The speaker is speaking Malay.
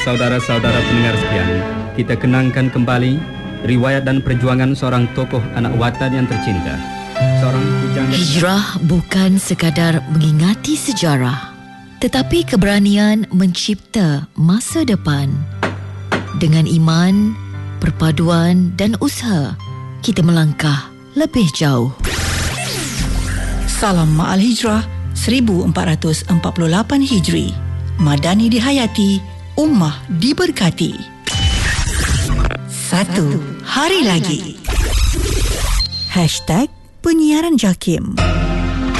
Saudara-saudara pendengar sekalian, kita kenangkan kembali riwayat dan perjuangan seorang tokoh anak watan yang tercinta. Seorang pujangga. Hijrah bukan sekadar mengingati sejarah, tetapi keberanian mencipta masa depan. Dengan iman, perpaduan dan usaha, kita melangkah lebih jauh. Salam Ma'al Hijrah 1448 Hijri. Madani dihayati, ummah diberkati. Satu hari lagi. #penyiaran JAKIM.